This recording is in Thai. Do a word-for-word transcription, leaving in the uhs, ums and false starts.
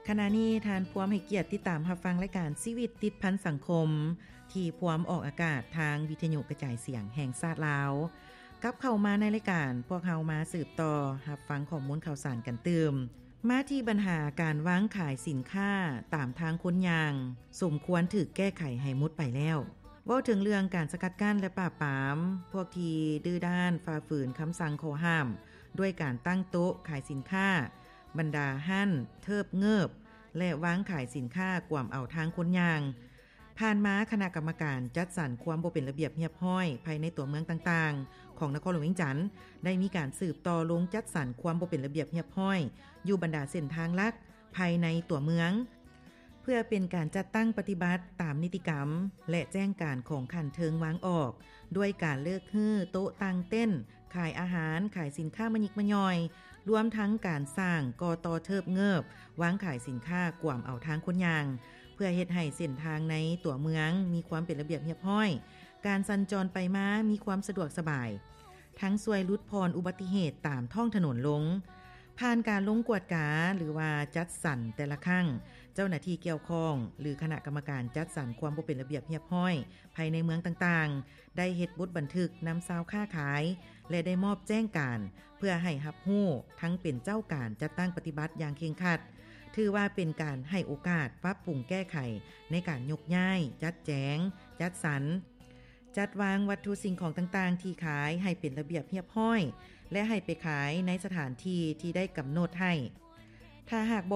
ขณะนี้ทานพวมให้เกียรติติดตามรับฟังรายการชีวิตติดพันสังคมที่พวมออกอากาศทางวิทยุกระจายเสียงแห่งชาติลาวกับเข้ามาในรายการพวกเฮามาสืบต่อรับฟังข้อมูลข่าวสารกันเติมมาที่ปัญหาการวางขายสินค้าตามทางคนยางสมควรถูกแก้ไขให้หมดไปแล้วเว้าถึงเรื่องการสกัดกั้นและปราบปรามพวกที่ดื้อด้านฝ่าฝืนคำสั่งข้อห้ามด้วยการตั้งโต๊ะขายสินค้าบรรดาหั่นเทิบเงิบและวางขายสินค้ากวมเอาทางคนยางผ่านมาคณะกรรมการจัดสรรความบ่เป็นระเบียบเรียบร้อยภายในตัวเมืองต่างๆของนครหลวงเวียงจันทน์ได้มีการสืบต่อลงจัดสรรความบ่เป็นระเบียบเรียบร้อยอยู่บรรดาเส้นทางลักภายในตัวเมืองเพื่อเป็นการจัดตั้งปฏิบัติตามนิติกรรมและแจ้งการของขันเทิงวางออกด้วยการเลิกฮื้อโต๊ะตั้งเต้นขายอาหารขายสินค้ามะยิกมะย่อยรวมทั้งการสร้างกตเทิบเงิบวางขายสินค้ากวมเอาทางคนยางเพื่อเฮ็ดให้เส้นทางในตัวเมืองมีความเป็นระเบียบเรียบร้อยการสัญจรไปมามีความสะดวกสบายทั้งช่วยลดพรอุบัติเหตุตามท้องถนนลงผ่านการลงกวดกาหรือว่าจัดสรรแต่ละครั้งเจ้าหน้าที่เกี่ยวข้องหรือคณะกรรมการจัดสรรความบ่เป็นระเบียบเรียบร้อยภายในเมืองต่างๆได้เฮ็ดบทบันทึกนำซาวค้าขายและได้มอบแจ้งการเพื่อให้รับรู้ทั้งเป็นเจ้าการจัดตั้งปฏิบัติอย่างเคร่งครัดถือว่าเป็นการให้โอกาสปรับปรุงแก้ไขในการยกย้ายจัดแจงจัดสรรจัดวางวัตถุสิ่งของต่างๆที่ขายให้เป็นระเบียบเรียบร้อยและให้ไปขายในสถานที่ที่ได้กำหนดให้ถ้าหาก